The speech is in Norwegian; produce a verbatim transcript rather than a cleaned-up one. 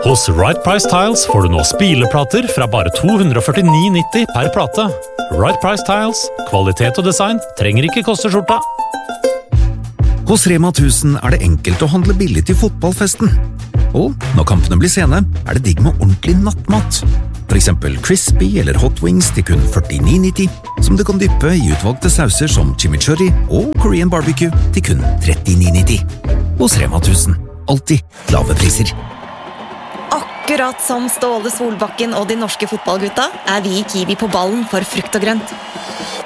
Hos Right Price Tiles får du nå spileplater fra bare to hundre førtini nitti per plate. Right Price Tiles, kvalitet og design trenger ikke koste skjorta. Hos Rema tusen er det enkelt å handle billig til fotballfesten. Og når kampene blir sene, er det digg med ordentlig nattmat. For eksempel crispy eller hot wings til kun førtini nitti, som du kan dyppe i utvalgte sauser som chimichurri og Korean barbecue til kun trettini nitti. Hos Rema tusen, alltid lave priser. Akkurat som Ståle Solbakken og de norske fotballgutta er vi i Kiwi på ballen for frukt og grønt.